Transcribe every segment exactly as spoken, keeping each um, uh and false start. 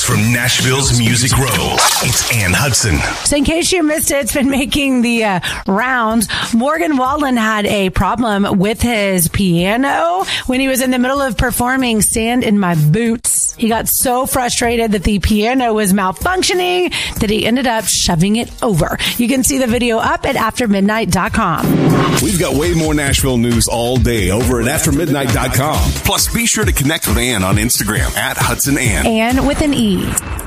news from Nashville's Music Row. It's Ann Hudson. So in case you missed it, it's been making the uh, rounds. Morgan Wallen had a problem with his piano when he was in the middle of performing Sand in My Boots. He got so frustrated that the piano was malfunctioning that he ended up shoving it over. You can see the video up at after midnight dot com. We've got way more Nashville news all day over at after midnight dot com. Plus, be sure to connect with Ann on Instagram at Hudson Ann. Ann with an E.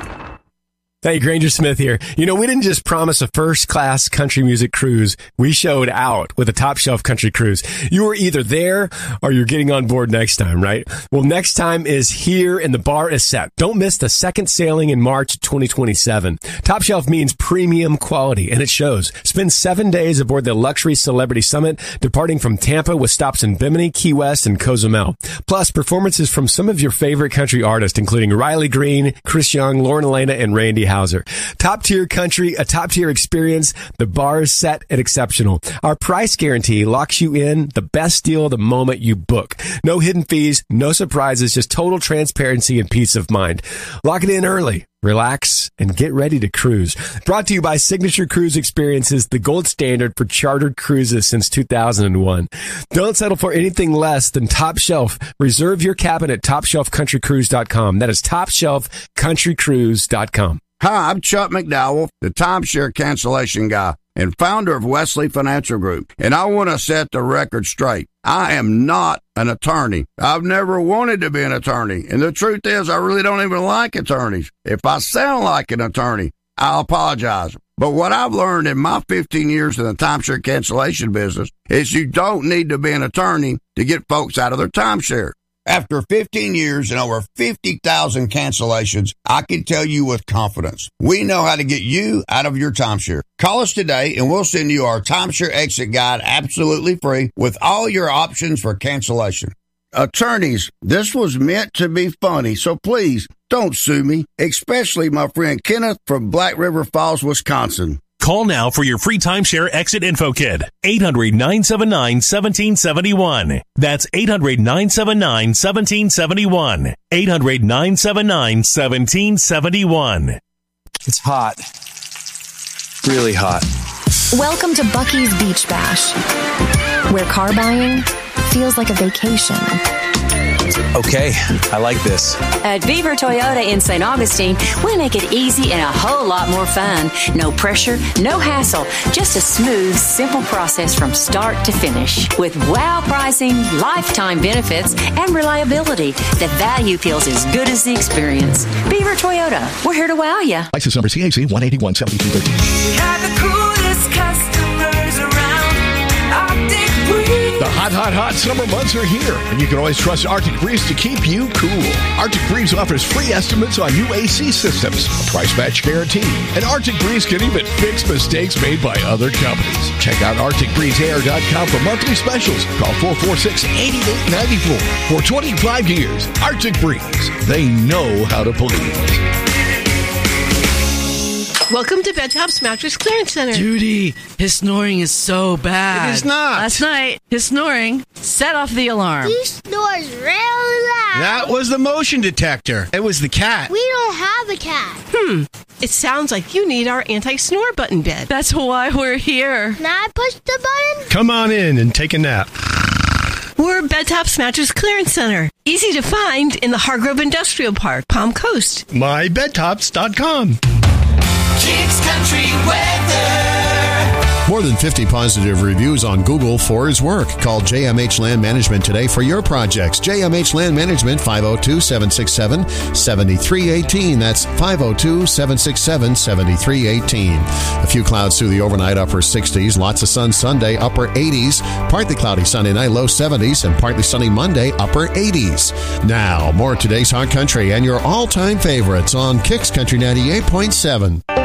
Hey, Granger Smith here. You know, we didn't just promise a first-class country music cruise. We showed out with a top-shelf country cruise. You were either there or you're getting on board next time, right? Well, next time is here and the bar is set. Don't miss the second sailing in March twenty twenty-seven. Top Shelf means premium quality, and it shows. Spend seven days aboard the Luxury Celebrity Summit, departing from Tampa with stops in Bimini, Key West, and Cozumel. Plus, performances from some of your favorite country artists, including Riley Green, Chris Young, Lauren Elena, and Randy Houser. Top tier country, a top tier experience. The bar is set and exceptional. Our price guarantee locks you in the best deal the moment you book. No hidden fees, no surprises, just total transparency and peace of mind. Lock it in early. Relax and get ready to cruise. Brought to you by Signature Cruise Experiences, the gold standard for chartered cruises since two thousand one. Don't settle for anything less than Top Shelf. Reserve your cabin at top shelf country cruise dot com. That is top shelf country cruise dot com. Hi, I'm Chuck McDowell, the timeshare cancellation guy and founder of Wesley Financial Group, and I want to set the record straight. I am not an attorney. I've never wanted to be an attorney, and the truth is I really don't even like attorneys. If I sound like an attorney, I'll apologize. But what I've learned in my fifteen years in the timeshare cancellation business is you don't need to be an attorney to get folks out of their timeshare. After fifteen years and over fifty thousand cancellations, I can tell you with confidence, we know how to get you out of your timeshare. Call us today and we'll send you our timeshare exit guide absolutely free with all your options for cancellation. Attorneys, this was meant to be funny, so please don't sue me, especially my friend Kenneth from Black River Falls, Wisconsin. Call now for your free timeshare exit info kit. eight hundred, nine seven nine, one seven seven one. That's eight hundred, nine seven nine, one seven seven one. eight hundred, nine seven nine, one seven seven one. It's hot. Really hot. Welcome to Bucky's Beach Bash, where car buying feels like a vacation. Okay, I like this. At Beaver Toyota in Saint Augustine, we make it easy and a whole lot more fun. No pressure, no hassle, just a smooth, simple process from start to finish. With wow pricing, lifetime benefits, and reliability, the value feels as good as the experience. Beaver Toyota, we're here to wow you. License number C A C one eighty-one seventy-two thirteen. We have the coolest customers around. Arctic Breeze. The hot, hot, hot summer months are here, and you can always trust Arctic Breeze to keep you cool. Arctic Breeze offers free estimates on new A C systems, a price match guarantee, and Arctic Breeze can even fix mistakes made by other companies. Check out arctic breeze air dot com for monthly specials. Call four four six, eight eight nine four. For twenty-five years, Arctic Breeze. They know how to please. Welcome to Bedtop's Mattress Clearance Center. Judy, his snoring is so bad. It is not. Last night, his snoring set off the alarm. He snores really loud. That was the motion detector. It was the cat. We don't have a cat. Hmm. It sounds like you need our anti-snore button bed. That's why we're here. Can I push the button? Come on in and take a nap. We're Bedtop's Mattress Clearance Center. Easy to find in the Hargrove Industrial Park, Palm Coast. my bed tops dot com. Kicks Country Weather. More than fifty positive reviews on Google for his work. Call J M H Land Management today for your projects. J M H Land Management, five oh two, seven six seven, seven three one eight. That's five oh two, seven six seven, seven three one eight. A few clouds through the overnight, upper sixties. Lots of sun Sunday, upper eighties. Partly cloudy Sunday night, low seventies. And partly sunny Monday, upper eighties. Now, more of today's Hot Country and your all-time favorites on Kicks Country ninety-eight point seven.